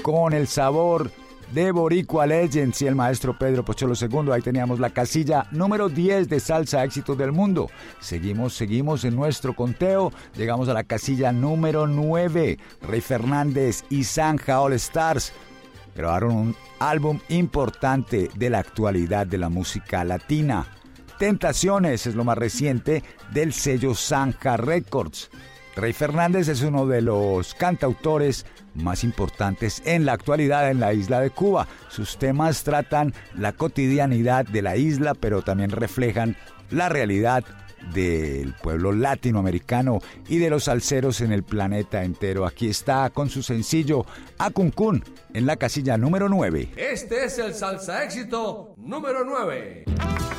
con el sabor de Boricua Legends y el maestro Pedro Pocholo II. Ahí teníamos la casilla número 10 de Salsa Éxitos del Mundo. Seguimos en nuestro conteo. Llegamos a la casilla número 9. Rey Fernández y Zanja All Stars grabaron un álbum importante de la actualidad de la música latina. Tentaciones es lo más reciente del sello Zanja Records. Rey Fernández es uno de los cantautores más importantes en la actualidad en la isla de Cuba. Sus temas tratan la cotidianidad de la isla, pero también reflejan la realidad del pueblo latinoamericano y de los salseros en el planeta entero. Aquí está con su sencillo Acuncún en la casilla número 9. Este es el Salsa Éxito número 9.